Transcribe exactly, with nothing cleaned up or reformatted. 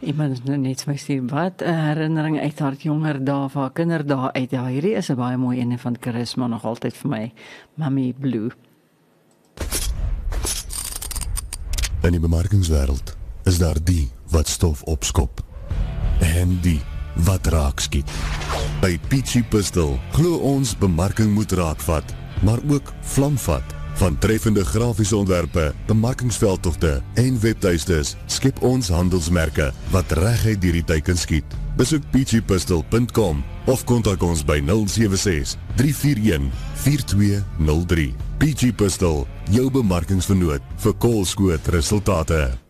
Iemand is nou net vir my stuur, wat 'n herinnering uit haar jonger dae, van haar kinderdae uit. Ja, hierdie is 'n baie mooi een van Charisma, nog altyd vir my, Mummy Blue. In die bemarkingswêreld is daar die wat stof opskop en die wat raak skiet. By Peachy Pistol glo ons bemarking moet raakvat, maar ook vlamvat. Van treffende grafiese ontwerpe, bemarkingsveldtogte en webtuistes skep ons handelsmerke wat reguit deur die tyd kan skiet. Besoek peachy pistol punt com of kontak ons by nul sewe ses, drie vier een, vier twee nul drie. Peachy Pistol, jou bemarkingsvernoot vir koolskoot resultate.